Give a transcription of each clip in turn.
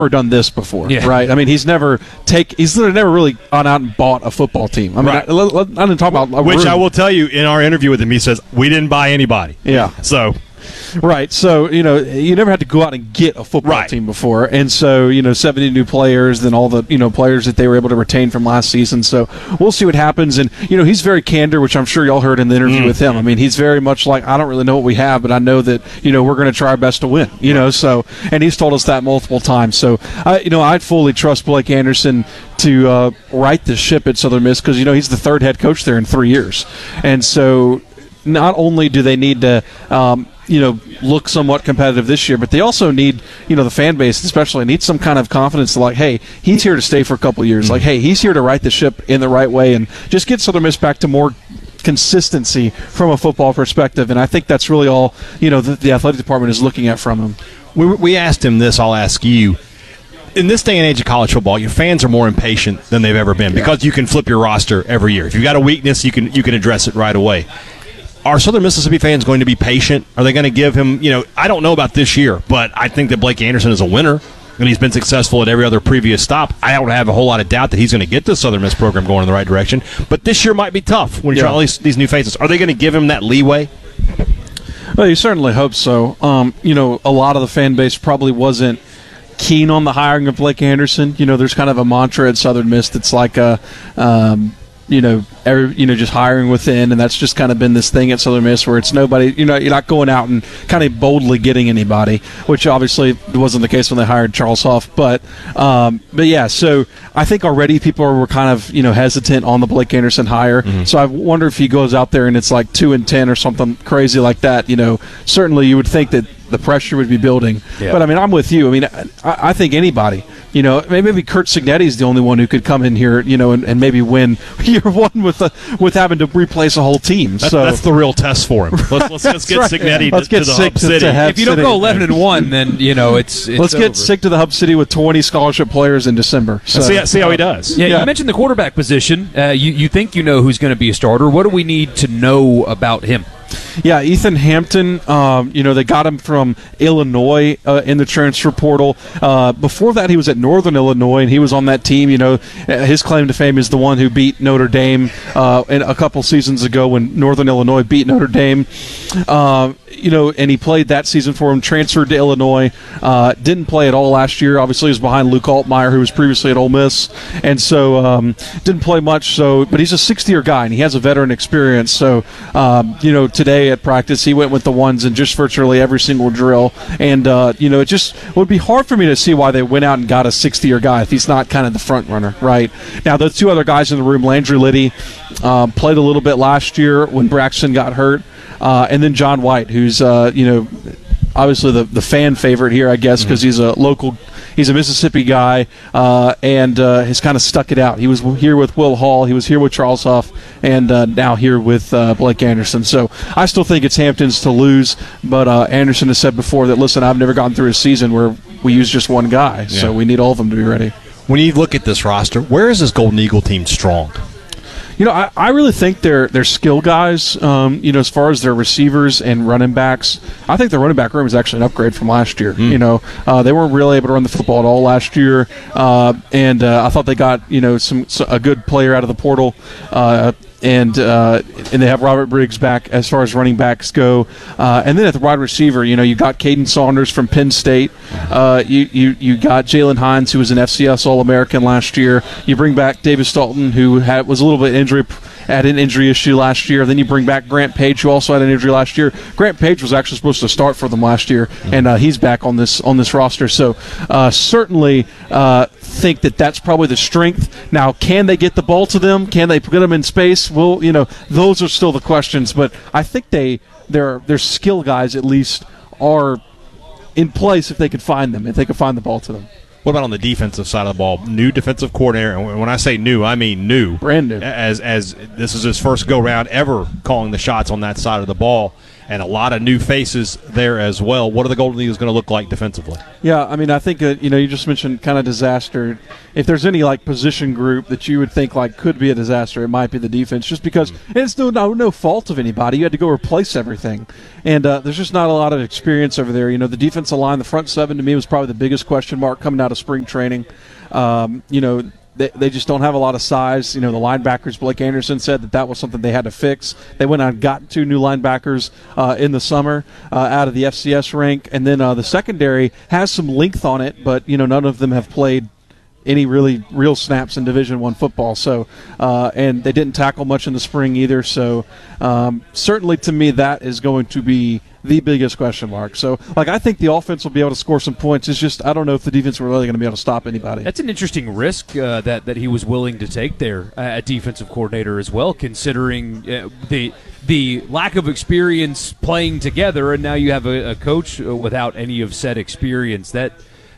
done this before, Yeah. right? I mean, he's never never really gone out and bought a football team. I mean, Right. I didn't talk about a Which room. I will tell you, in our interview with him, he says, we didn't buy anybody. Yeah. So, Right. So, you never had to go out and get a football Right. team before. And so, 70 new players, then all the, players that they were able to retain from last season. So we'll see what happens. And, he's very candid, which I'm sure y'all heard in the interview with him. I mean, he's very much like, I don't really know what we have, but I know that, we're going to try our best to win, so, and he's told us that multiple times. So, I'd fully trust Blake Anderson to right the ship at Southern Miss because, he's the third head coach there in 3 years. And so not only do they need to, look somewhat competitive this year, but they also need, the fan base especially needs some kind of confidence like, hey, he's here to stay for a couple of years. Like, hey, he's here to right the ship in the right way and just get Southern Miss back to more consistency from a football perspective. And I think that's really all, the athletic department is looking at from him. we asked him this, I'll ask you. In this day and age of college football, your fans are more impatient than they've ever been because you can flip your roster every year. If you've got a weakness, you can address it right away. Are Southern Mississippi fans going to be patient? Are they going to give him, I don't know about this year, but I think that Blake Anderson is a winner, and he's been successful at every other previous stop. I don't have a whole lot of doubt that he's going to get this Southern Miss program going in the right direction. But this year might be tough when you're trying all these new faces. Are they going to give him that leeway? Well, you certainly hope so. A lot of the fan base probably wasn't keen on the hiring of Blake Anderson. There's kind of a mantra at Southern Miss that's like just hiring within, and that's just kind of been this thing at Southern Miss where it's nobody, you're not going out and kind of boldly getting anybody, which obviously wasn't the case when they hired Charles Huff. But yeah, so I think already people were kind of, hesitant on the Blake Anderson hire. Mm-hmm. So I wonder if he goes out there and it's like 2-10 or something crazy like that, certainly you would think that the pressure would be building. Yeah. But, I mean, I'm with you. I mean, I think anybody, maybe Kurt Signetti is the only one who could come in here, and maybe win year one with having to replace a whole team. That's the real test for him. Let's get right. Signetti Let's to get the Sig Hub City. to if you don't go 11-1, then, it's let's get over. Sig to the Hub City with 20 scholarship players in December. So. See how he does. Yeah, you mentioned the quarterback position. You think you know who's going to be a starter. What do we need to know about him? Yeah, Ethan Hampton, they got him from Illinois in the transfer portal. Before that, he was at Northern Illinois, and he was on that team. His claim to fame is the one who beat Notre Dame a couple seasons ago when Northern Illinois beat Notre Dame. And he played that season for him, transferred to Illinois, didn't play at all last year. Obviously, he was behind Luke Altmaier, who was previously at Ole Miss, and so didn't play much. But he's a 6th-year guy, and he has a veteran experience. So, today at practice, he went with the ones in just virtually every single drill. And, it just would be hard for me to see why they went out and got a 6th-year guy if he's not kind of the front runner, right? Now, those two other guys in the room, Landry Liddy, played a little bit last year when Braxton got hurt. And then John White, who's, obviously the fan favorite here, I guess, because he's a Mississippi guy and has kind of stuck it out. He was here with Will Hall. He was here with Charles Huff, and now here with Blake Anderson. So I still think it's Hampton's to lose, but Anderson has said before that, listen, I've never gone through a season where we use just one guy, so we need all of them to be ready. When you look at this roster, where is this Golden Eagle team strong? I really think they're skill guys, as far as their receivers and running backs. I think the running back room is actually an upgrade from last year. They weren't really able to run the football at all last year, and I thought they got, a good player out of the portal, and they have Robert Briggs back as far as running backs go. And then at the wide receiver, you got Caden Saunders from Penn State. You got Jalen Hines, who was an FCS All-American last year. You bring back Davis Dalton, who was a little bit had an injury issue last year. Then you bring back Grant Page, who also had an injury last year. Grant Page was actually supposed to start for them last year, and he's back on this roster. So certainly think that that's probably the strength. Now, can they get the ball to them? Can they put them in space? Well, those are still the questions. But I think their skill guys at least are in place if they could find them, if they could find the ball to them. What about on the defensive side of the ball? New defensive coordinator, and when I say new, I mean new. Brand new. As this is his first go-round ever calling the shots on that side of the ball. and a lot of new faces there as well. What are the Golden Eagles going to look like defensively? Yeah, I mean, I think you just mentioned kind of disaster. If there's any like position group that you would think like could be a disaster, it might be the defense, just because it's no fault of anybody. You had to go replace everything, and there's just not a lot of experience over there. The defensive line, the front seven, to me was probably the biggest question mark coming out of spring training. They just don't have a lot of size. The linebackers, Blake Anderson said that was something they had to fix. They went out and got 2 new linebackers in the summer out of the FCS rank. And then the secondary has some length on it, but, none of them have played any really real snaps in Division I football. So, and they didn't tackle much in the spring either. So, certainly to me, that is going to be the biggest question mark. So, I think the offense will be able to score some points. It's just I don't know if the defense are really going to be able to stop anybody. That's an interesting risk that he was willing to take there at defensive coordinator as well, considering the lack of experience playing together, and now you have a coach without any of said experience. That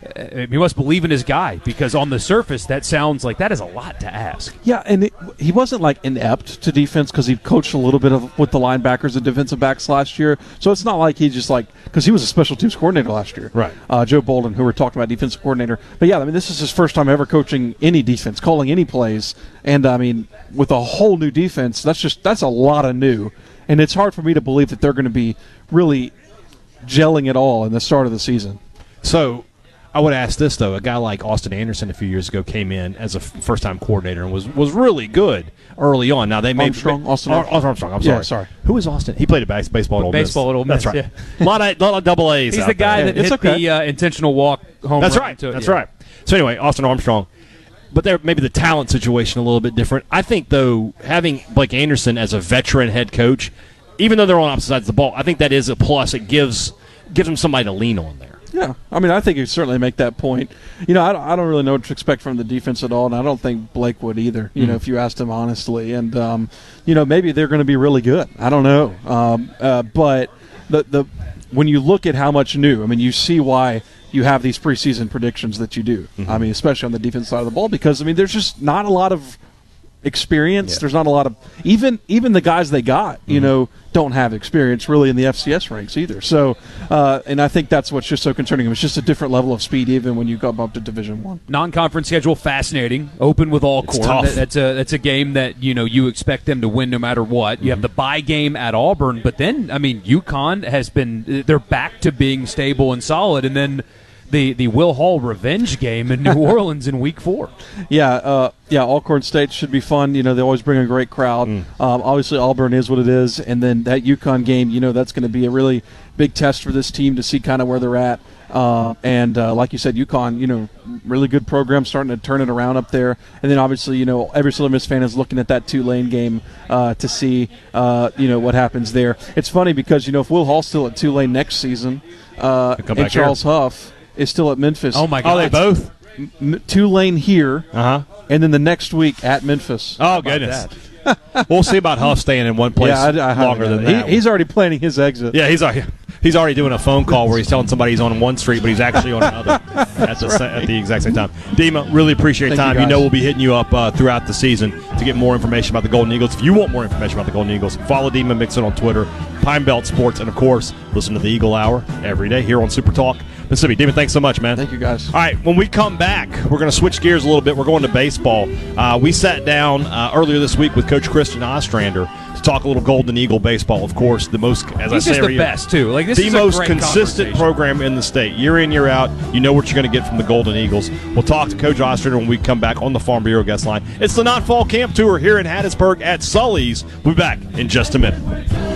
he must believe in his guy, because on the surface that sounds like that is a lot to ask. Yeah, and he wasn't inept to defense, because he coached a little bit with the linebackers and defensive backs last year. So it's not like he just because he was a special teams coordinator last year. Right. Joe Bolden, who we're talking about, defensive coordinator. But yeah, I mean, this is his first time ever coaching any defense, calling any plays, and I mean, with a whole new defense, that's a lot of new, and it's hard for me to believe that they're going to be really gelling at all in the start of the season. So, I would ask this, though. A guy like Austin Anderson a few years ago came in as a first-time coordinator and was really good early on. Now, they made Austin Armstrong. I'm sorry. Yeah, sorry. Who was Austin? He played baseball at Ole Miss. Baseball at Ole Miss, that's right. yeah. a lot of double A's. He's the guy that hit the intentional walk home That's run. right. That's right. So, anyway, Austin Armstrong. But there maybe the talent situation a little bit different. I think, though, having Blake Anderson as a veteran head coach, even though they're on opposite sides of the ball, I think that is a plus. It gives them somebody to lean on there. Yeah, I mean, I think you certainly make that point. I don't really know what to expect from the defense at all, and I don't think Blake would either, if you asked him honestly. And, maybe they're going to be really good. I don't know. But the when you look at how much new, I mean, you see why you have these preseason predictions that you do. Mm-hmm. I mean, especially on the defense side of the ball, because, I mean, there's just not a lot of experience. Yeah. There's not a lot of even the guys they got, don't have experience really in the FCS ranks either. So, and I think that's what's just so concerning. It's just a different level of speed even when you go up to Division I. Non-conference schedule, fascinating. Open with Alcorn. That's a game that you expect them to win no matter what. You have the bye game at Auburn, but then UConn has been they're back to being stable and solid, and then the Will Hall revenge game in New Orleans in Week 4. Yeah, Alcorn State should be fun. They always bring a great crowd. Obviously, Auburn is what it is, and then that UConn game, that's going to be a really big test for this team to see kind of where they're at. And like you said, UConn, really good program, starting to turn it around up there. And then obviously, every Southern Miss fan is looking at that Tulane game to see, what happens there. It's funny because, if Will Hall's still at Tulane next season, and Charles Huff is still at Memphis. Oh, my God. Oh, they both? Tulane here, and then the next week at Memphis. Oh, goodness. We'll see about Huff staying in one place longer than that. He's already planning his exit. Yeah, he's already doing a phone call where he's telling somebody he's on one street, but he's actually on another at the exact same time. Dima, really appreciate your time. We'll be hitting you up throughout the season to get more information about the Golden Eagles. If you want more information about the Golden Eagles, follow Dima Mixon on Twitter, Pine Belt Sports, and, of course, listen to the Eagle Hour every day here on Super Talk Mississippi. Dima, thanks so much, man. Thank you, guys. All right, when we come back, we're going to switch gears a little bit. We're going to baseball. We sat down earlier this week with Coach Christian Ostrander to talk a little Golden Eagle baseball. Of course, the most, as I say, the best too. This the is most a great consistent program in the state. Year in, year out, you know what you're going to get from the Golden Eagles. We'll talk to Coach Ostrander when we come back on the Farm Bureau guest line. It's the Not Fall Camp Tour here in Hattiesburg at Sully's. We'll be back in just a minute.